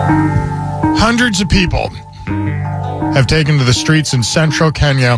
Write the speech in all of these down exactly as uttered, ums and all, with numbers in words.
Hundreds of people have taken to the streets in central Kenya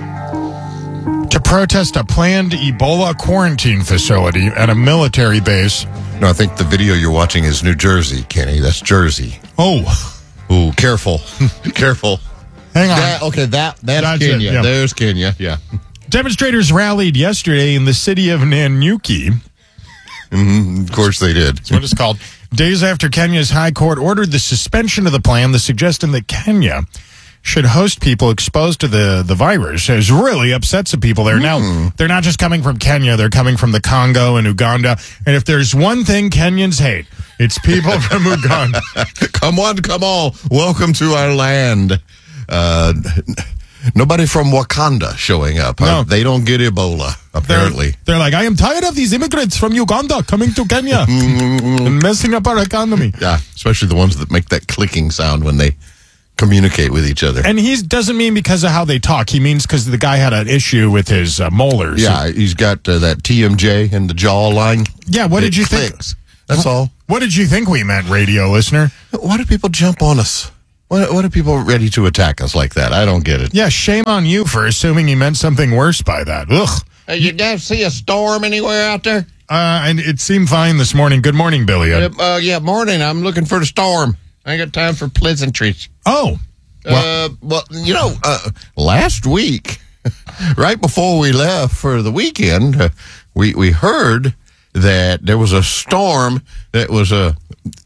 to protest a planned Ebola quarantine facility at a military base. No, I think the video you're watching is New Jersey, Kenny. That's Jersey. Oh. Ooh, careful. Careful. Hang on. That, okay, that that's, That's Kenya. it, yeah. There's Kenya, yeah. Demonstrators rallied yesterday in the city of Nanyuki. Mm-hmm. Of course they did. That's what it's called. Days after Kenya's high court ordered the suspension of the plan, the suggestion that Kenya should host people exposed to the, the virus has really upset some people there. Mm. Now, they're not just coming from Kenya, they're coming from the Congo and Uganda. And if there's one thing Kenyans hate, it's people from Uganda. Come on, come on. Welcome to our land. Uh, nobody from Wakanda showing up. No. Uh, they don't get Ebola, apparently. They're, they're like, I am tired of these immigrants from Uganda coming to Kenya and messing up our economy. Yeah, especially the ones that make that clicking sound when they communicate with each other. And he doesn't mean because of how they talk. He means because the guy had an issue with his uh, molars. Yeah, he's got uh, that T M J in the jawline. Yeah, what It did you clicks. think? That's all. What did you think we meant, radio listener? Why do people jump on us? Why, why are people ready to attack us like that? I don't get it. Yeah, shame on you for assuming he meant something worse by that. Ugh. Uh, you don't see a storm anywhere out there? Uh, and it seemed fine this morning. Good morning, Billy. Uh, uh, yeah, morning. I'm looking for the storm. I ain't got time for pleasantries. Oh. Well, uh, well you know, uh, last week, right before we left for the weekend, uh, we, we heard that there was a storm that was a...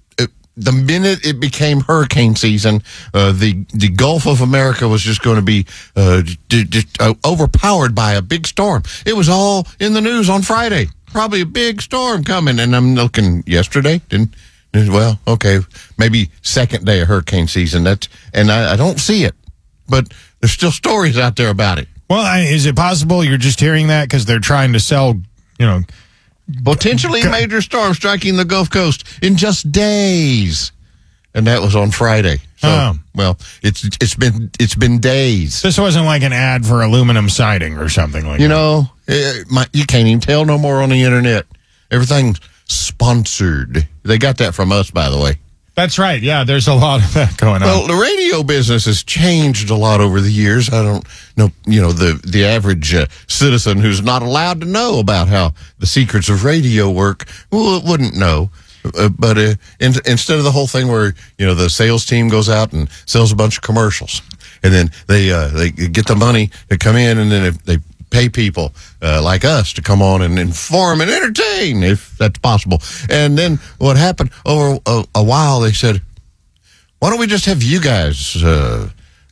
The minute it became hurricane season, uh, the the Gulf of America was just going to be uh, d- d- uh, overpowered by a big storm. It was all in the news on Friday. Probably a big storm coming, and I'm looking yesterday. Didn't well, okay, maybe second day of hurricane season. That's and I, I don't see it, but there's still stories out there about it. Well, I, is it possible you're just hearing that because they're trying to sell, you know, potentially a major storm striking the Gulf Coast in just days, and that was on Friday. So, oh. well, it's it's been it's been days. This wasn't like an ad for aluminum siding or something like you that. know, uh, my, you can't even tell no more on the internet. Everything's sponsored. They got that from us, by the way. That's right. Yeah, there's a lot of that going on. Well, the radio business has changed a lot over the years. I don't know, you know, the, the average uh, citizen who's not allowed to know about how the secrets of radio work, well, wouldn't know. Uh, but uh, in, instead of the whole thing where, you know, the sales team goes out and sells a bunch of commercials, and then they uh, they get the money to come in, and then they pay people uh, like us to come on and inform and entertain, if that's possible. And then what happened over a, a while, they said, why don't we just have you guys uh,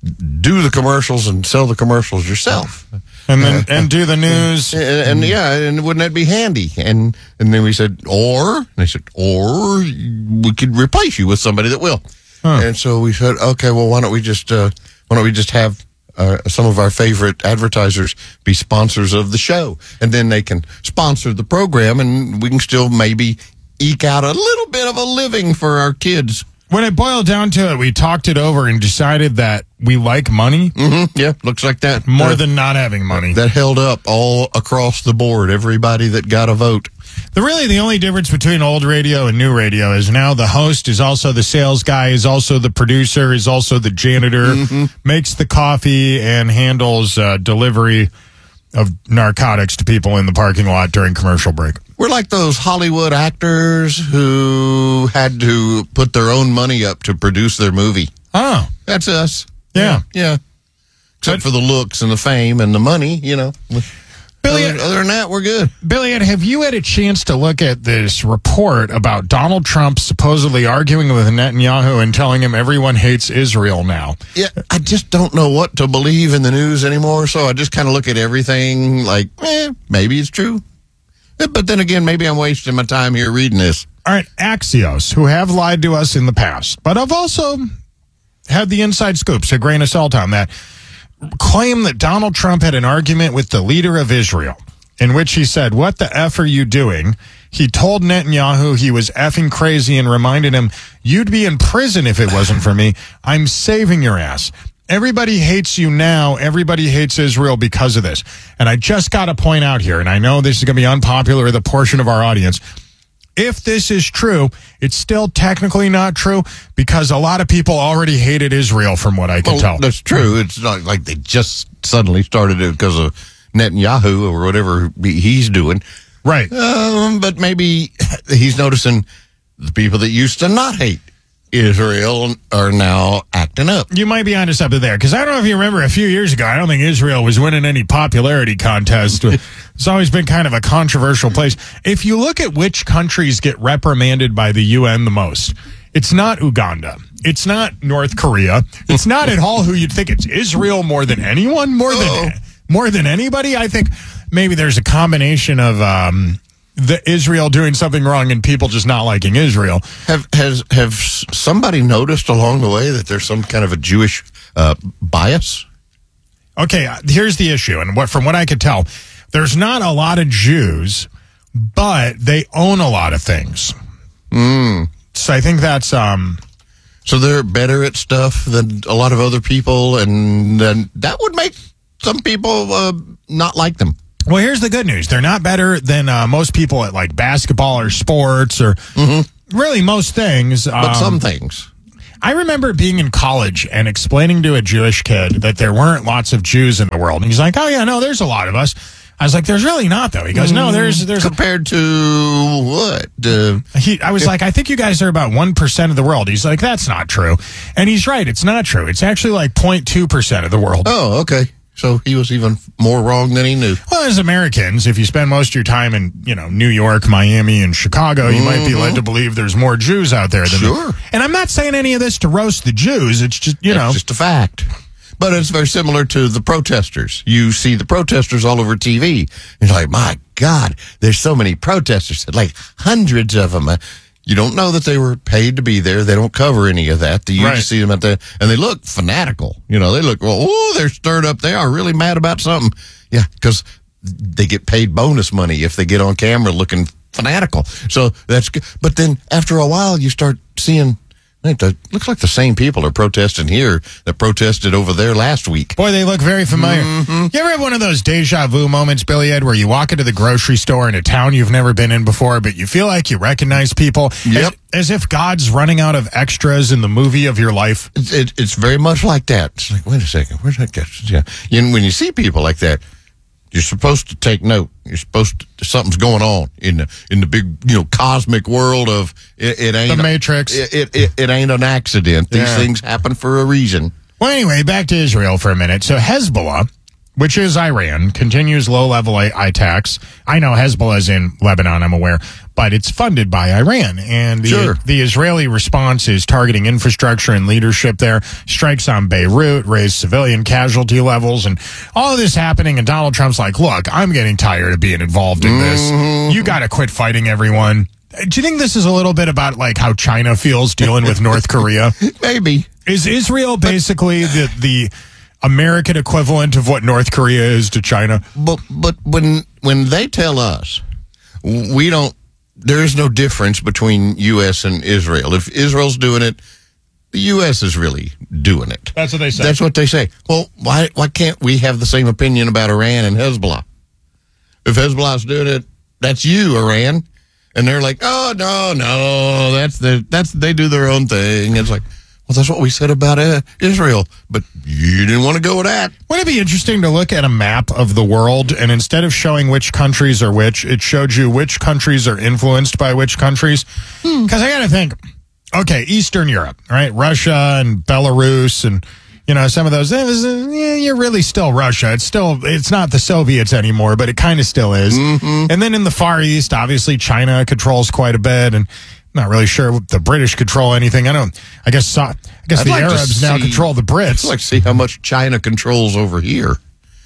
do the commercials and sell the commercials yourself? And then and do the news. And, and, and yeah, and wouldn't that be handy? And and then we said, or, and they said, or we could replace you with somebody that will. Huh. And so we said, okay, well, why don't we just, uh, why don't we just have Uh, some of our favorite advertisers be sponsors of the show, and then they can sponsor the program, and we can still maybe eke out a little bit of a living for our kids. When it boiled down to it, we talked it over and decided that we like money. Mm-hmm. Yeah, looks like that. More uh, than not having money. That held up all across the board, everybody that got a vote. The really the only difference between old radio and new radio is now the host is also the sales guy, is also the producer, is also the janitor, mm-hmm. makes the coffee, and handles uh, delivery of narcotics to people in the parking lot during commercial break. We're like those Hollywood actors who had to put their own money up to produce their movie. Oh. That's us. Yeah. Yeah. Except but, for the looks and the fame and the money, you know. Billy, other, other than that, we're good. Billy, have you had a chance to look at this report about Donald Trump supposedly arguing with Netanyahu and telling him everyone hates Israel now? Yeah, I just don't know what to believe in the news anymore, so I just kind of look at everything like, eh, maybe it's true. But then again, maybe I'm wasting my time here reading this. All right, Axios, who have lied to us in the past, but have also had the inside scoops, a grain of salt on that, claim that Donald Trump had an argument with the leader of Israel in which he said, what the F are you doing? He told Netanyahu he was effing crazy and reminded him, you'd be in prison if it wasn't for me. I'm saving your ass. Everybody hates you now. Everybody hates Israel because of this. And I just got to point out here, and I know this is going to be unpopular with a portion of our audience, if this is true, it's still technically not true because a lot of people already hated Israel from what I can Well, tell. that's true. It's not like they just suddenly started it because of Netanyahu or whatever he's doing. Right. Um, but maybe he's noticing the people that used to not hate Israel are now acting up. You might be onto something there, because I don't know if you remember a few years ago, I don't think Israel was winning any popularity contest. It's always been kind of a controversial place. If you look at which countries get reprimanded by the U N the most, it's not Uganda. It's not North Korea. It's not at all who you'd think. It's Israel more than anyone, more than Oh. more than anybody. I think maybe there's a combination of um, the Israel doing something wrong and people just not liking Israel. Have has have somebody noticed along the way that there's some kind of a Jewish uh, bias? Okay, uh, here's the issue, and what from what I could tell, there's not a lot of Jews, but they own a lot of things. Mm. So I think that's um. So they're better at stuff than a lot of other people, and then that would make some people uh, not like them. Well, here's the good news: they're not better than uh, most people at like basketball or sports or mm-hmm. really most things. But um, some things. I remember being in college and explaining to a Jewish kid that there weren't lots of Jews in the world, and he's like, "Oh yeah, no, there's a lot of us." I was like, "There's really not, though." He goes, "No, there's there's." Compared to what? Uh, He, I was like, "I think you guys are about one percent of the world." He's like, "That's not true," and he's right. It's not true. It's actually like zero point two percent of the world. oh, okay. So he was even more wrong than he knew. Well, as Americans, if you spend most of your time in, you know, New York, Miami, and Chicago, you might be led to believe there's more Jews out there than Sure. there. And I'm not saying any of this to roast the Jews. It's just, you know. It's just a fact. But it's very similar to the protesters. You see the protesters all over T V. You're like, my God, there's so many protesters, like hundreds of them. You don't know that they were paid to be there. They don't cover any of that. You Right. just see them at the, and they look fanatical. You know, they look, well, oh, they're stirred up. They are really mad about something. Yeah, because they get paid bonus money if they get on camera looking fanatical. So that's good. But then after a while, you start seeing, I think the, looks like the same people are protesting here that protested over there last week. Boy, they look very familiar. Mm-hmm. You ever have one of those deja vu moments, Billy Ed, where you walk into the grocery store in a town you've never been in before, but you feel like you recognize people? Yep. As, as if God's running out of extras in the movie of your life. It's, it, it's very much like that. It's like, wait a second, where'd that get? Yeah. And when you see people like that, you're supposed to take note. You're supposed to, something's going on in the in the big, you know, cosmic world of it, it ain't The Matrix. It it, it it ain't an accident. These Yeah. things happen for a reason. Well, anyway, back to Israel for a minute. So Hezbollah, which is Iran, continues low-level attacks. I know Hezbollah is in Lebanon, I'm aware, but it's funded by Iran. And the, Sure. the Israeli response is targeting infrastructure and leadership there, strikes on Beirut, raised civilian casualty levels, and all of this happening. And Donald Trump's like, look, I'm getting tired of being involved in this. You got to quit fighting everyone. Do you think this is a little bit about like how China feels dealing with North Korea? Maybe. Is Israel basically the the American equivalent of what North Korea is to China? But but when when they tell us we don't, there is no difference between U S and Israel. If Israel's doing it, the U S is really doing it. That's what they say. That's what they say. Well, why why can't we have the same opinion about Iran and Hezbollah? If Hezbollah's doing it, that's you, Iran. And they're like, oh no, no, that's the that's they do their own thing. It's like, well, that's what we said about uh, Israel, but you didn't want to go with that. Wouldn't it be interesting to look at a map of the world, and instead of showing which countries are which, it showed you which countries are influenced by which countries? Because I got to think, okay, Eastern Europe, right? Russia and Belarus and, you know, some of those, eh, eh, you're really still Russia. It's still, it's not the Soviets anymore, but it kind of still is. Mm-hmm. And then in the Far East, obviously China controls quite a bit, and not really sure if the British control anything. I don't, I guess, so, I guess I'd the like to Arabs now see- control the Brits. I'd like to see how much China controls over here.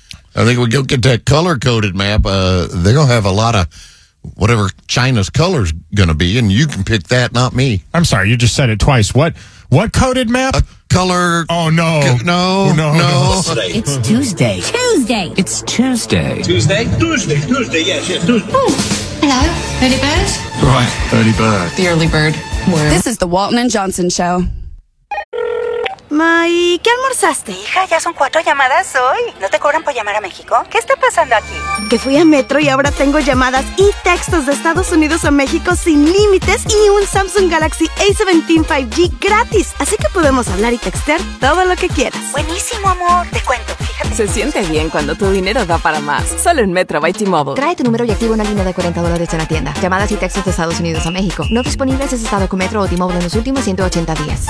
I think we go get that color-coded map. Uh, they're going to have a lot of whatever China's color's going to be, and you can pick that, not me. I'm sorry, you just said it twice. What, what coded map? A color... Oh, no. co- no, no, no. no. It's Tuesday. Tuesday. It's Tuesday. Tuesday? Tuesday, Tuesday, yes, yes, Tuesday. Hello, early bird. Right, early bird. The early bird. This is the Walton and Johnson Show. Ma, ¿y qué almorzaste? Hija, ya son cuatro llamadas hoy. ¿No te cobran por llamar a México? ¿Qué está pasando aquí? Que fui a Metro y ahora tengo llamadas y textos de Estados Unidos a México sin límites y un Samsung Galaxy A diecisiete cinco G gratis. Así que podemos hablar y textear todo lo que quieras. Buenísimo, amor. Te cuento, fíjate. Se siente bien cuando tu dinero da para más. Solo en Metro by T-Mobile. Trae tu número y activa una línea de cuarenta dólares en la tienda. Llamadas y textos de Estados Unidos a México. No disponibles en estado con Metro o T-Mobile en los últimos ciento ochenta días.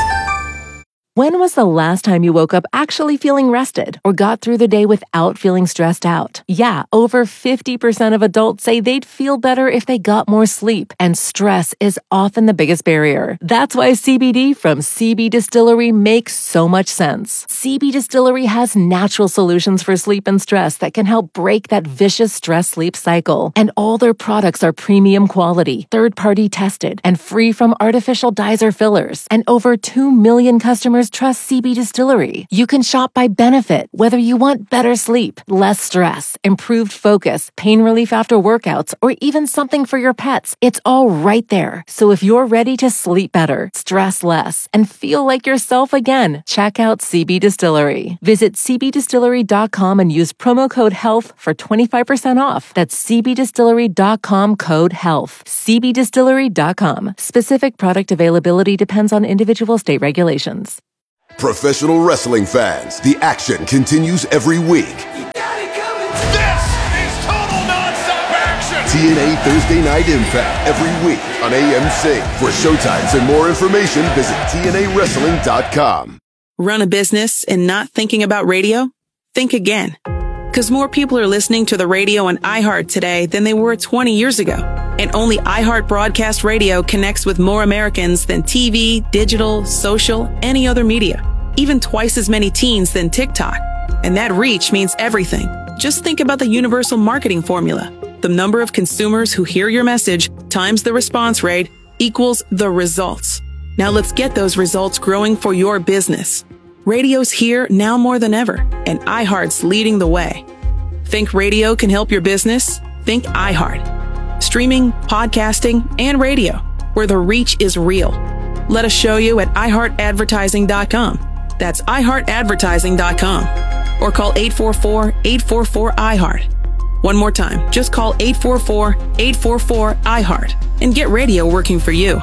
When was the last time you woke up actually feeling rested or got through the day without feeling stressed out? Yeah, over fifty percent of adults say they'd feel better if they got more sleep, and stress is often the biggest barrier. That's why C B D from C B Distillery makes so much sense. C B Distillery has natural solutions for sleep and stress that can help break that vicious stress-sleep cycle. And all their products are premium quality, third-party tested, and free from artificial dyes or fillers. And over two million customers trust C B Distillery. You can shop by benefit, whether you want better sleep, less stress, improved focus, pain relief after workouts, or even something for your pets. It's all right there. So if you're ready to sleep better, stress less, and feel like yourself again, check out C B Distillery. Visit c b distillery dot com and use promo code HEALTH for twenty-five percent off. That's c b distillery dot com code HEALTH. c b distillery dot com. Specific product availability depends on individual state regulations. Professional wrestling fans, the action continues every week. You got it coming. This is total nonstop action. T N A Thursday Night Impact every week on A M C. For showtimes and more information, visit T N A wrestling dot com. Run a business and not thinking about radio? Think again. Because more people are listening to the radio on iHeart today than they were twenty years ago. And only iHeart Broadcast Radio connects with more Americans than T V, digital, social, any other media. Even twice as many teens than TikTok. And that reach means everything. Just think about the universal marketing formula. The number of consumers who hear your message times the response rate equals the results. Now let's get those results growing for your business. Radio's here now more than ever, and iHeart's leading the way. Think radio can help your business? Think iHeart. Streaming, podcasting, and radio, where the reach is real. Let us show you at i heart advertising dot com. That's i heart advertising dot com. Or call eight four four, eight four four, I heart. One more time, just call eight four four, eight four four, I heart and get radio working for you.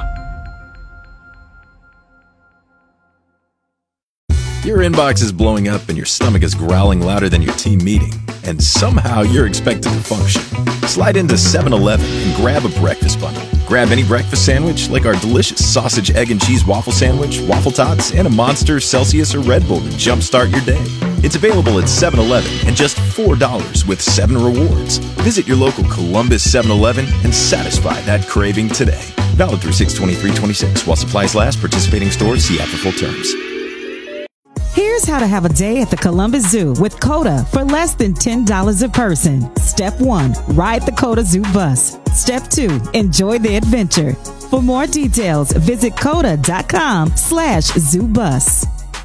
Your inbox is blowing up and your stomach is growling louder than your team meeting, and somehow you're expected to function. Slide into seven eleven and grab a breakfast bundle. Grab any breakfast sandwich like our delicious sausage, egg, and cheese waffle sandwich, waffle tots, and a Monster, Celsius, or Red Bull to jumpstart your day. It's available at seven eleven and just four dollars with seven rewards. Visit your local Columbus seven eleven and satisfy that craving today. Valid through six twenty-three twenty-six while supplies last. Participating stores, see app for full terms. Here's how to have a day at the Columbus Zoo with COTA for less than ten dollars a person. Step one, ride the COTA Zoo bus. Step two, enjoy the adventure. For more details, visit coda.com slash zoo bus.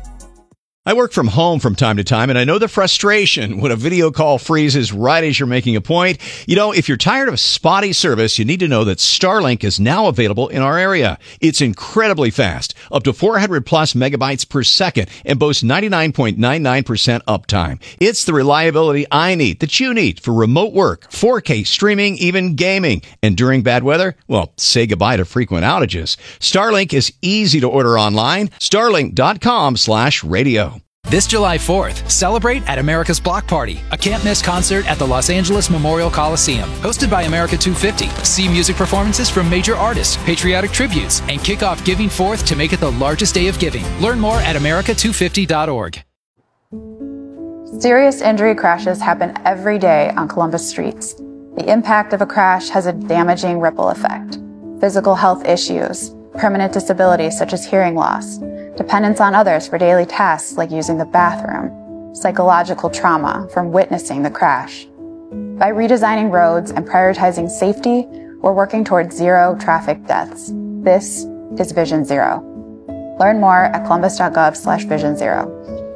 I work from home from time to time, and I know the frustration when a video call freezes right as you're making a point. You know, if you're tired of spotty service, you need to know that Starlink is now available in our area. It's incredibly fast, up to four hundred plus megabytes per second, and boasts ninety-nine point nine nine percent uptime. It's the reliability I need, that you need, for remote work, four K streaming, even gaming. And during bad weather, well, say goodbye to frequent outages. Starlink is easy to order online. Starlink.com slash radio. This July fourth, celebrate at America's Block Party, a can't-miss concert at the Los Angeles Memorial Coliseum. Hosted by America two fifty. See music performances from major artists, patriotic tributes, and kick off Giving Fourth to make it the largest day of giving. Learn more at america two fifty dot org. Serious injury crashes happen every day on Columbus streets. The impact of a crash has a damaging ripple effect. Physical health issues, permanent disabilities such as hearing loss, dependence on others for daily tasks like using the bathroom, psychological trauma from witnessing the crash. By redesigning roads and prioritizing safety, we're working towards zero traffic deaths. This is Vision Zero. Learn more at columbus.gov slash vision zero.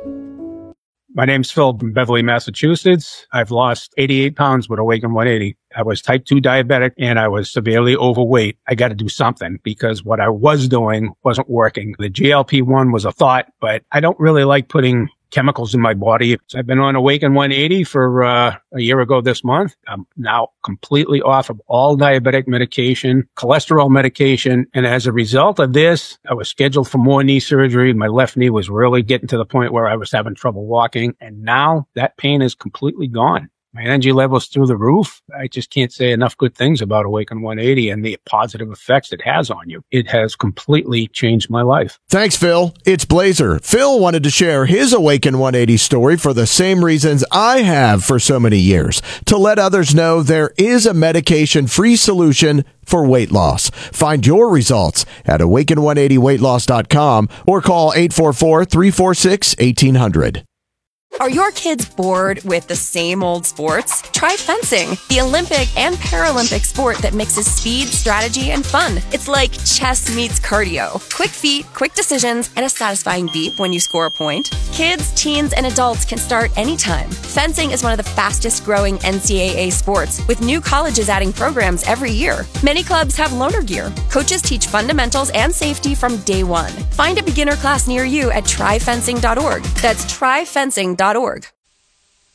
My name's Phil from Beverly, Massachusetts. I've lost eighty-eight pounds but awakened one eighty. I was type two diabetic and I was severely overweight. I got to do something because what I was doing wasn't working. The G L P one was a thought, but I don't really like putting chemicals in my body. So I've been on Awaken one eighty for uh, a year ago this month. I'm now completely off of all diabetic medication, cholesterol medication. And as a result of this, I was scheduled for more knee surgery. My left knee was really getting to the point where I was having trouble walking. And now that pain is completely gone. My energy level's through the roof. I just can't say enough good things about Awaken one eighty and the positive effects it has on you. It has completely changed my life. Thanks, Phil. It's Blazer. Phil wanted to share his Awaken one eighty story for the same reasons I have for so many years, to let others know there is a medication-free solution for weight loss. Find your results at awaken one eighty weight loss dot com or call eight four four, three four six, one eight hundred. Are your kids bored with the same old sports? Try fencing, the Olympic and Paralympic sport that mixes speed, strategy, and fun. It's like chess meets cardio. Quick feet, quick decisions, and a satisfying beep when you score a point. Kids, teens, and adults can start anytime. Fencing is one of the fastest growing N C double A sports, with new colleges adding programs every year. Many clubs have loaner gear. Coaches teach fundamentals and safety from day one. Find a beginner class near you at try fencing dot org. That's try fencing dot org.